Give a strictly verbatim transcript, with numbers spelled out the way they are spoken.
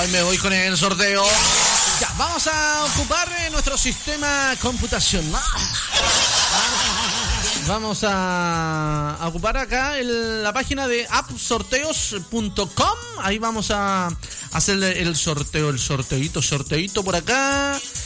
Ay, me voy con el sorteo. Ya, vamos a ocupar nuestro sistema computacional. Vamos a, a ocupar acá el, la página de app sorteos punto com. Ahí vamos a hacer el sorteo, el sorteito, sorteito por acá.